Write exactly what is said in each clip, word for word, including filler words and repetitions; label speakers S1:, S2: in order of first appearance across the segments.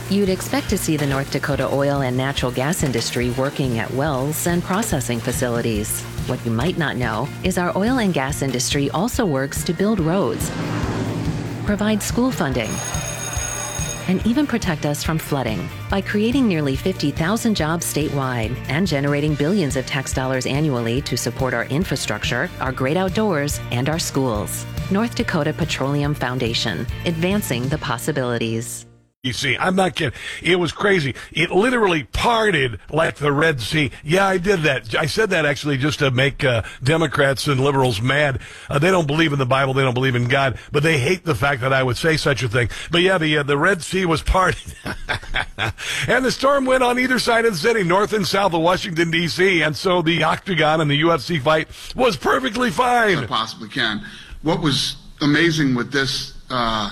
S1: You'd expect to see the North Dakota oil and natural gas industry working at wells and processing facilities. What you might not know is our oil and gas industry also works to build roads, provide school funding, and even protect us from flooding by creating nearly fifty thousand jobs statewide and generating billions of tax dollars annually to support our infrastructure, our great outdoors, and our schools. North Dakota Petroleum Foundation, advancing the possibilities.
S2: You see, I'm not kidding. It was crazy. It literally parted like the Red Sea. Yeah, I did that. I said that actually just to make uh, Democrats and liberals mad. Uh, they don't believe in the Bible. They don't believe in God. But they hate the fact that I would say such a thing. But yeah, the uh, the Red Sea was parted. And the storm went on either side of the city, north and south of Washington, D C And so the Octagon and the U F C fight was perfectly fine.
S3: I possibly can. What was amazing with this uh,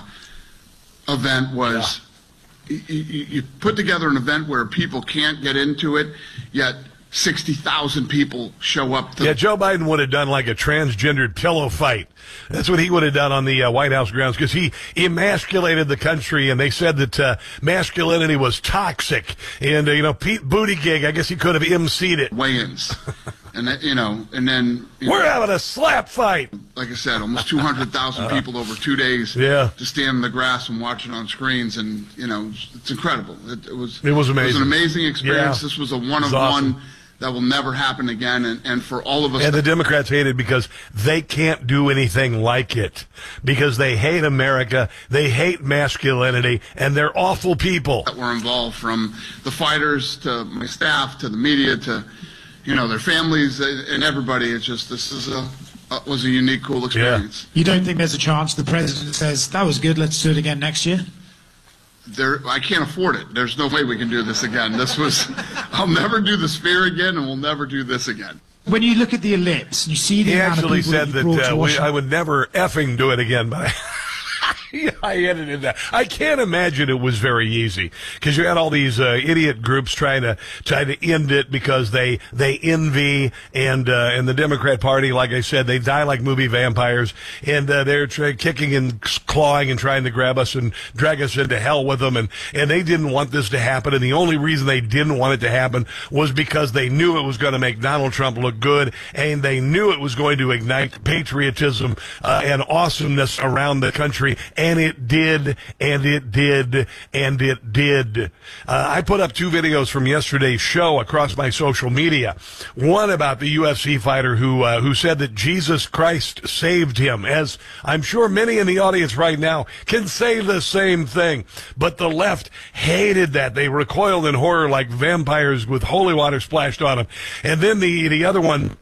S3: event was... Yeah. You, you put together an event where people can't get into it, yet sixty thousand people show up. To
S2: yeah, Joe Biden would have done like a transgendered pillow fight. That's what he would have done on the uh, White House grounds, because he emasculated the country, and they said that uh, masculinity was toxic. And, uh, you know, Pete Buttigieg, I guess he could have emceed it.
S3: Weigh-ins. And, that, you know, and then... You
S2: We're
S3: know,
S2: having a slap fight.
S3: Like I said, almost two hundred thousand people over two days
S2: yeah.
S3: to stand in the grass and watch it on screens. And, you know, it's incredible. It, it was
S2: It was amazing.
S3: It was an amazing experience.
S2: Yeah.
S3: This was a one-of-one
S2: awesome.
S3: that will never happen again. And, and for all of us...
S2: And the Democrats hate it because they can't do anything like it. Because they hate America, they hate masculinity, and they're awful people.
S3: That were involved, from the fighters to my staff to the media to... you know, their families and everybody. It's just, this is a, uh, was a unique, cool experience.
S4: Yeah. You don't think there's a chance the president says, that was good, let's do it again next year?
S3: There, I can't afford it. There's no way we can do this again. This was, I'll never do the Sphere again, and we'll never do this again.
S4: When you look at the ellipse, you see the
S2: he
S4: amount
S2: actually
S4: of people
S2: said
S4: that,
S2: that uh, we, I would never effing do it again, but I... Yeah, I edited that. I can't imagine it was very easy, because you had all these uh, idiot groups trying to try to end it because they they envy, and uh, and the Democrat Party, like I said, they die like movie vampires, and uh, they're tra- kicking and clawing and trying to grab us and drag us into hell with them, and and they didn't want this to happen, and the only reason they didn't want it to happen was because they knew it was going to make Donald Trump look good, and they knew it was going to ignite patriotism uh, and awesomeness around the country. And it did, and it did, and it did. Uh, I put up two videos from yesterday's show across my social media. One about the U F C fighter who uh, who said that Jesus Christ saved him, as I'm sure many in the audience right now can say the same thing. But the left hated that. They recoiled in horror like vampires with holy water splashed on them. And then the the other one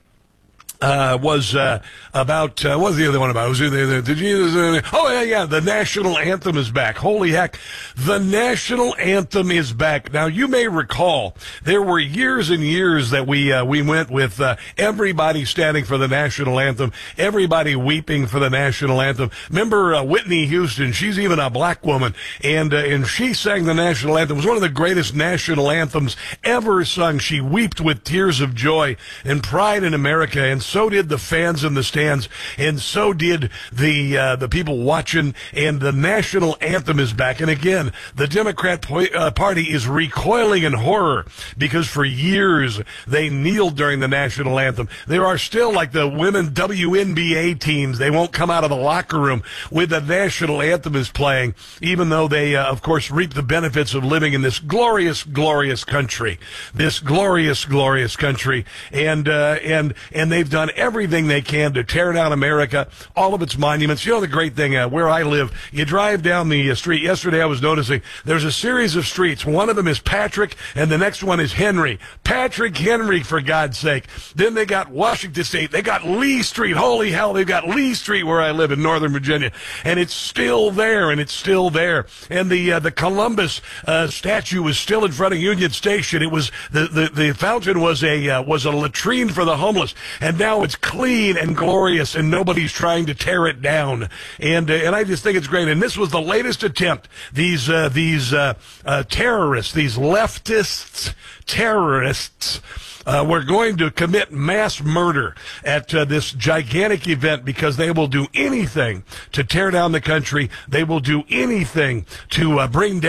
S2: Uh, was uh, about, uh, what was the other one about? Was it the, the, did you, uh, oh, yeah, yeah, the national anthem is back. Holy heck, the national anthem is back. Now, you may recall, there were years and years that we uh, we went with uh, everybody standing for the national anthem, everybody weeping for the national anthem. Remember uh, Whitney Houston? She's even a black woman, and uh, and she sang the national anthem. It was one of the greatest national anthems ever sung. She wept with tears of joy and pride in America, and so did the fans in the stands, and so did the uh, the people watching, and the national anthem is back. And again, the Democrat po- uh, Party is recoiling in horror, because for years they kneeled during the national anthem. There are still, like the women W N B A teams, they won't come out of the locker room when the national anthem is playing, even though they, uh, of course, reap the benefits of living in this glorious, glorious country. This glorious, glorious country. And, uh, and, and they've done everything they can to tear down America, all of its monuments. You know, the great thing, uh, where I live, you drive down the uh, street. Yesterday I was noticing there's a series of streets. One of them is Patrick, and the next one is Henry. Patrick Henry, for God's sake. Then they got Washington State. They got Lee Street. Holy hell, they've got Lee Street where I live in Northern Virginia. And it's still there, and it's still there. And the uh, the Columbus uh, statue is still in front of Union Station. It was, the, the, the fountain was a, uh, was a latrine for the homeless. And now it's clean and glorious, and nobody's trying to tear it down. And uh, and I just think it's great. And this was the latest attempt. These uh, these uh, uh, terrorists, these leftists, terrorists, uh, were going to commit mass murder at uh, this gigantic event, because they will do anything to tear down the country. They will do anything to uh, bring down